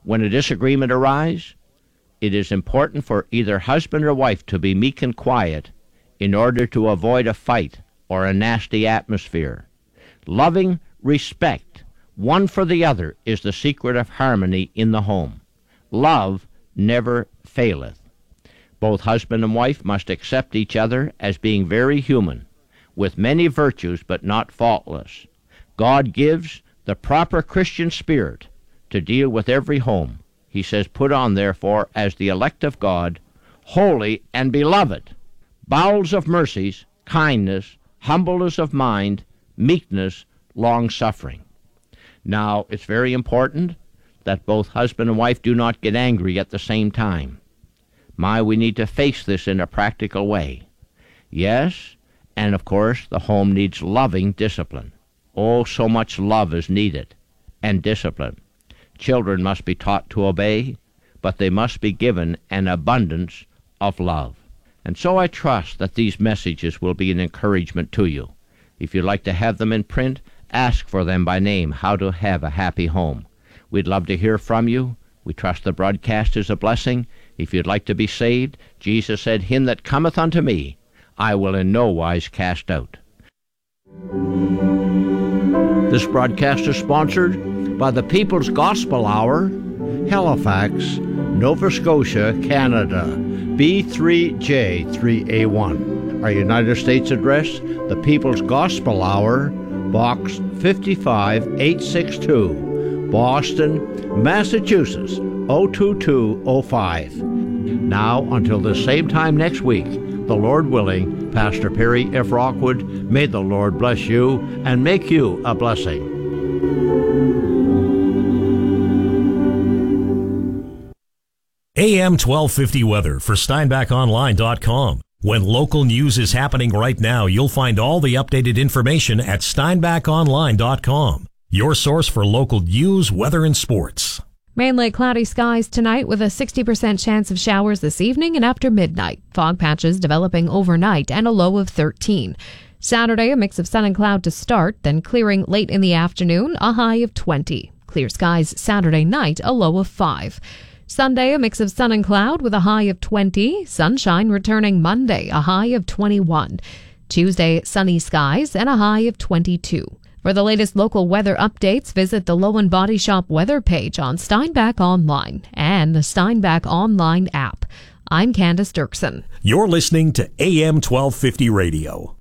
When a disagreement arises, it is important for either husband or wife to be meek and quiet in order to avoid a fight or a nasty atmosphere. Loving respect one for the other is the secret of harmony in the home. Love never faileth. Both husband and wife must accept each other as being very human, with many virtues but not faultless. God gives the proper Christian spirit to deal with every home. He says, "Put on, therefore, as the elect of God, holy and beloved, bowels of mercies, kindness, humbleness of mind, meekness, long-suffering." Now, it's very important that both husband and wife do not get angry at the same time. We need to face this in a practical way. Yes, and of course, the home needs loving discipline. Oh, so much love is needed, and discipline. Children must be taught to obey, but they must be given an abundance of love. And so I trust that these messages will be an encouragement to you. If you'd like to have them in print, ask for them by name, How to Have a Happy Home. We'd love to hear from you. We trust the broadcast is a blessing. If you'd like to be saved, Jesus said, "Him that cometh unto me, I will in no wise cast out." This broadcast is sponsored by the People's Gospel Hour, Halifax, Nova Scotia, Canada, B3J3A1. Our United States address, the People's Gospel Hour, Box 55862, Boston, Massachusetts, 02205. Now, until the same time next week, the Lord willing, Pastor Perry F. Rockwood, may the Lord bless you and make you a blessing. AM 1250 weather for SteinbachOnline.com. When local news is happening right now, you'll find all the updated information at SteinbachOnline.com. Your source for local news, weather, and sports. Mainly cloudy skies tonight with a 60% chance of showers this evening and after midnight. Fog patches developing overnight and a low of 13. Saturday, a mix of sun and cloud to start, then clearing late in the afternoon, a high of 20. Clear skies Saturday night, a low of 5. Sunday, a mix of sun and cloud with a high of 20. Sunshine returning Monday, a high of 21. Tuesday, sunny skies and a high of 22. For the latest local weather updates, visit the Lowen Body Shop weather page on Steinbach Online and the Steinbach Online app. I'm Candace Dirksen. You're listening to AM 1250 Radio.